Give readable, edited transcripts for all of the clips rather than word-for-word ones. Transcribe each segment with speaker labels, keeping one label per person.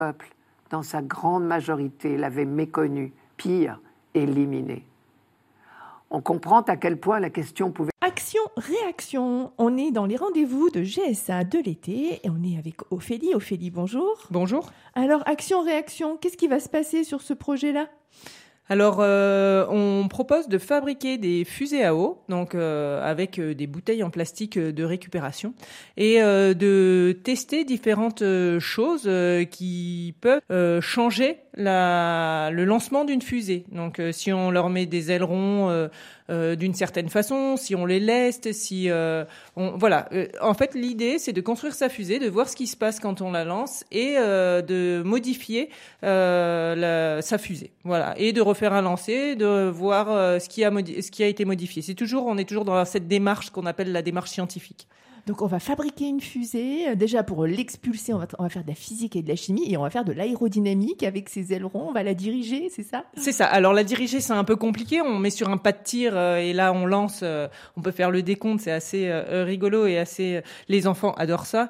Speaker 1: peuple, dans sa grande majorité, l'avait méconnu, pire, éliminé. On comprend à quel point la question pouvait...
Speaker 2: Action-réaction. On est dans les rendez-vous de GSA de l'été et on est avec Ophélie. Ophélie, bonjour.
Speaker 3: Bonjour.
Speaker 2: Alors, action-réaction, qu'est-ce qui va se passer sur ce projet-là ?
Speaker 3: Alors, on propose de fabriquer des fusées à eau, donc avec des bouteilles en plastique de récupération, et de tester différentes choses qui peuvent changer le lancement d'une fusée. Donc, si on leur met des ailerons d'une certaine façon, si on les leste, si voilà. En fait, l'idée, c'est de construire sa fusée, de voir ce qui se passe quand on la lance et de modifier sa fusée. Voilà, et de refaire un lancer, de voir ce qui a été modifié. On est toujours dans cette démarche qu'on appelle la démarche scientifique.
Speaker 2: Donc, on va fabriquer une fusée. Déjà, pour l'expulser, on va faire de la physique et de la chimie et on va faire de l'aérodynamique avec ses ailerons. On va la diriger, c'est ça ?
Speaker 3: C'est ça. Alors, la diriger, c'est un peu compliqué. On met sur un pas de tir et là, on lance. On peut faire le décompte. C'est assez rigolo et assez... Les enfants adorent ça.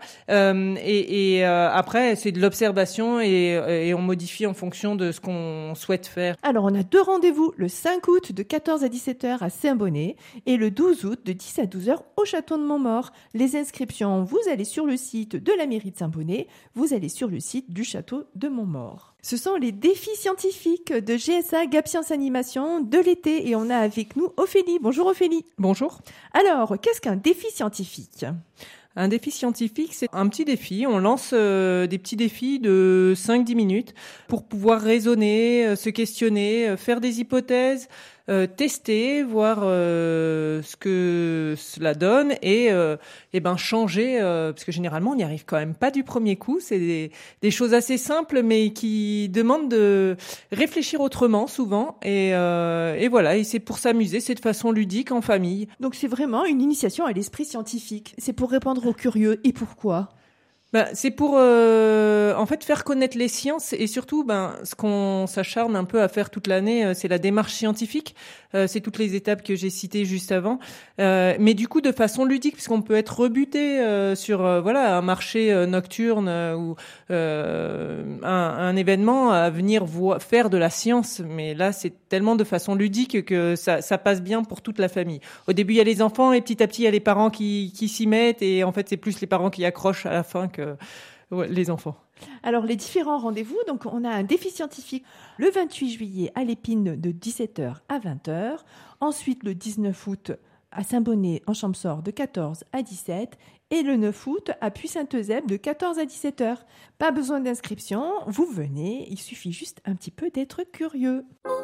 Speaker 3: Après, c'est de l'observation et on modifie en fonction de ce qu'on souhaite faire.
Speaker 2: Alors, on a 2 rendez-vous, le 5 août de 14 à 17h à Saint-Bonnet et le 12 août de 10 à 12h au Château de Montmaur. Les inscriptions, vous allez sur le site de la mairie de Saint-Bonnet, vous allez sur le site du Château de Montmaur. Ce sont les défis scientifiques de GSA Gap Science Animation de l'été et on a avec nous Ophélie. Bonjour Ophélie.
Speaker 3: Bonjour.
Speaker 2: Alors, qu'est-ce qu'un défi scientifique ?
Speaker 3: Un défi scientifique, c'est un petit défi. On lance des petits défis de 5-10 minutes pour pouvoir raisonner, se questionner, faire des hypothèses, tester, voir ce que cela donne et changer, parce que généralement on n'y arrive quand même pas du premier coup. C'est des choses assez simples mais qui demandent de réfléchir autrement souvent et voilà. Et c'est pour s'amuser, c'est de façon ludique en famille.
Speaker 2: Donc c'est vraiment une initiation à l'esprit scientifique. C'est pour répondre aux curieux. Et pourquoi ?
Speaker 3: C'est pour en fait faire connaître les sciences et surtout ce qu'on s'acharne un peu à faire toute l'année, c'est la démarche scientifique, c'est toutes les étapes que j'ai citées juste avant, mais du coup de façon ludique puisqu'on peut être rebuté sur un marché nocturne ou un événement à venir faire de la science, mais là c'est tellement de façon ludique que ça passe bien pour toute la famille. Au début il y a les enfants et petit à petit il y a les parents qui s'y mettent et en fait c'est plus les parents qui accrochent à la fin que les enfants.
Speaker 2: Alors, les différents rendez-vous, donc on a un défi scientifique le 28 juillet à l'Épine de 17h à 20h. Ensuite, le 19 août à Saint-Bonnet en Champsaur de 14 à 17 et le 9 août à Puy-Saint-Eusèbe de 14 à 17h. Pas besoin d'inscription, vous venez, il suffit juste un petit peu d'être curieux.